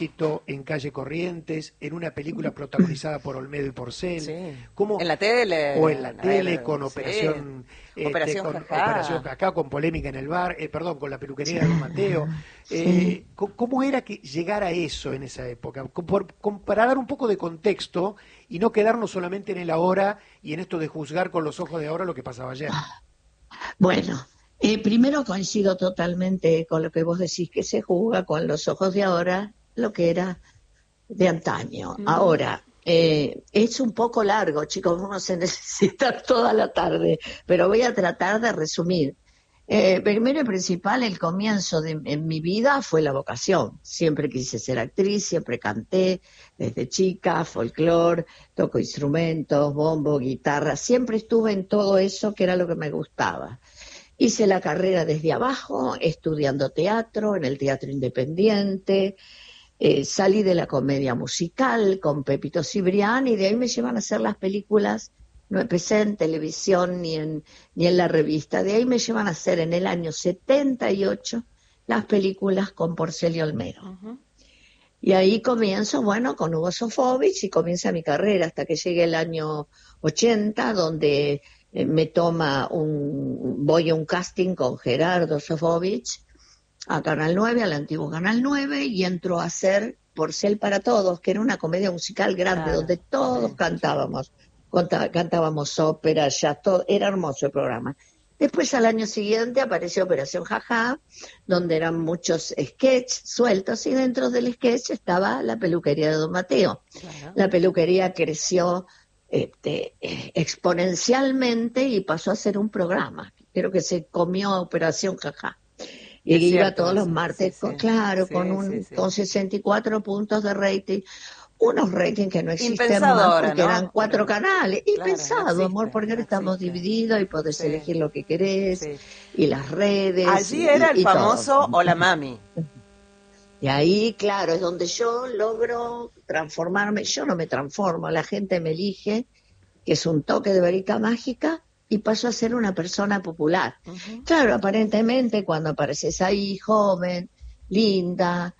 en Calle Corrientes, en una película protagonizada por Olmedo y Porcel, Sí. ¿cómo, En la tele. o en la tele con Sí. Operación Operación con Jajá. Operación Jajá, con polémica en el bar, perdón, con la peluquería de Don Mateo. Sí. ¿Cómo era que llegar a eso en esa época? Para dar un poco de contexto y no quedarnos solamente en el ahora y en esto de juzgar con los ojos de ahora lo que pasaba ayer. Bueno, primero coincido totalmente con lo que vos decís, que se juzga con los ojos de ahora lo que era de antaño. Ahora, es un poco largo, chicos, vamos a necesitar toda la tarde, pero voy a tratar de resumir. Primero y principal, el comienzo en mi vida fue la vocación. Siempre quise ser actriz, siempre canté, desde chica, folclore, toco instrumentos, bombo, guitarra, siempre estuve en todo eso que era lo que me gustaba. Hice la carrera desde abajo, estudiando teatro, en el Teatro Independiente, salí de la comedia musical con Pepito Cibrián y de ahí me llevan a hacer las películas. No empecé en televisión ni en la revista. De ahí me llevan a hacer en el año 78 las películas con Porcel y Olmedo. Uh-huh. Y ahí comienzo, bueno, con Hugo Sofovich y comienza mi carrera hasta que llegue el año 80, donde voy a un casting con Gerardo Sofovich a Canal 9, al antiguo Canal 9, y entro a hacer Porcel para Todos, que era una comedia musical grande, donde todos cantábamos. Cantábamos ópera, jazz, todo, era hermoso el programa. Después al año siguiente apareció Operación Jajá, donde eran muchos sketches sueltos y dentro del sketch estaba la peluquería de Don Mateo. Claro. La peluquería creció exponencialmente y pasó a ser un programa. Creo que se comió Operación Jajá. Y iba todos los martes, con 64 puntos de rating. Unos ratings que no existen más ahora, porque ¿no? eran 4 canales. Impensado, no existe, amor, porque ahora estamos divididos y podés elegir lo que querés. Sí. Y las redes. Allí era el famoso todo. Hola Mami. Y ahí, claro, es donde yo logro transformarme. Yo no me transformo, la gente me elige, que es un toque de varita mágica, y paso a ser una persona popular. Uh-huh. Claro, aparentemente cuando apareces ahí joven, linda,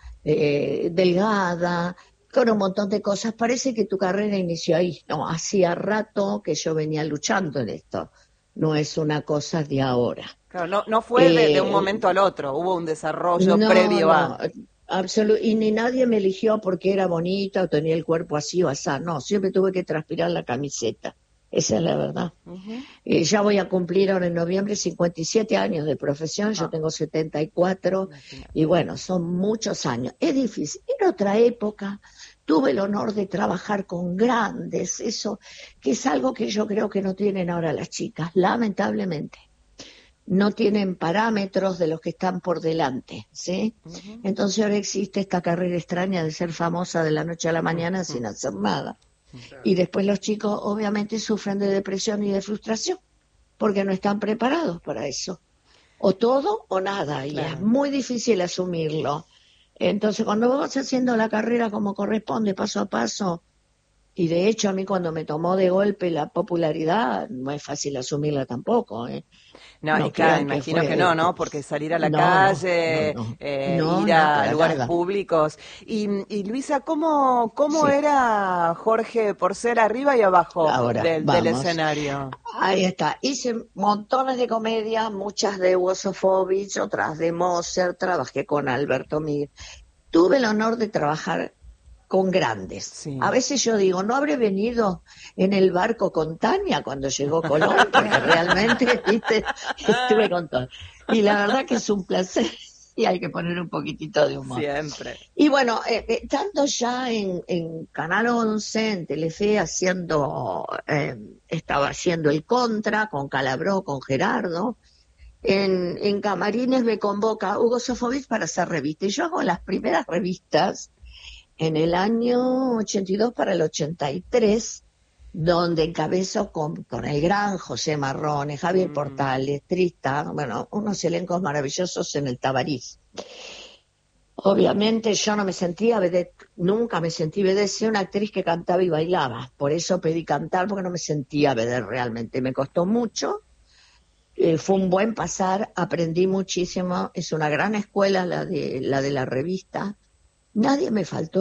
delgada, con un montón de cosas, parece que tu carrera inició ahí. No, hacía rato que yo venía luchando en esto. No es una cosa de ahora. Claro, no fue de un momento al otro, hubo un desarrollo previo a... Y ni nadie me eligió porque era bonita o tenía el cuerpo así o así. No, siempre tuve que transpirar la camiseta. Esa es la verdad. Uh-huh. Ya voy a cumplir ahora en noviembre 57 años de profesión, yo tengo 74, y bueno, son muchos años. Es difícil. Era otra época, tuve el honor de trabajar con grandes, eso que es algo que yo creo que no tienen ahora las chicas, lamentablemente. No tienen parámetros de los que están por delante, ¿sí? Uh-huh. Entonces ahora existe esta carrera extraña de ser famosa de la noche a la mañana sin hacer nada. Y después los chicos obviamente sufren de depresión y de frustración porque no están preparados para eso. O todo o nada, y es muy difícil asumirlo. Entonces cuando vos vas haciendo la carrera como corresponde, paso a paso, y de hecho a mí cuando me tomó de golpe la popularidad, no es fácil asumirla tampoco, ¿eh? No, claro, imagino que no, porque salir a la calle, ir a lugares públicos. Y Luisa, ¿cómo era Jorge Porcel arriba y abajo del escenario? Ahí está. Hice montones de comedias, muchas de Hugo Sofovich, otras de Mozart, trabajé con Alberto Miguel. Tuve el honor de trabajar con grandes. Sí. A veces yo digo, ¿no habré venido en el barco con Tania cuando llegó Colón? Porque realmente, viste, estuve con todo. Y la verdad que es un placer y hay que poner un poquitito de humor. Siempre. Y bueno, estando ya en Canal 11, en Telefe, estaba haciendo El Contra con Calabró, con Gerardo. En Camarines me convoca Hugo Sofovich para hacer revistas. Y yo hago las primeras revistas en el año 82 para el 83, donde encabezo con el gran José Marrone, Javier Portales, Tristán, bueno, unos elencos maravillosos en el Tabarís. Obviamente yo no me sentía vedette, nunca me sentí vedette, soy una actriz que cantaba y bailaba, por eso pedí cantar, porque no me sentía vedette realmente, me costó mucho, fue un buen pasar, aprendí muchísimo, es una gran escuela la de la revista. nadie me faltó